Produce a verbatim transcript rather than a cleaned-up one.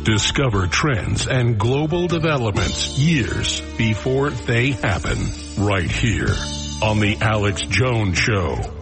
Discover trends and global developments years before they happen, right here on The Alex Jones Show.